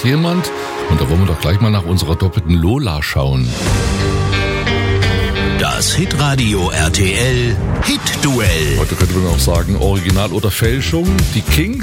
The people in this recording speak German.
jemand. Und da wollen wir doch gleich mal nach unserer doppelten Lola schauen. Das Hitradio RTL Hit-Duell. Heute könnte man auch sagen, Original oder Fälschung. Die Kings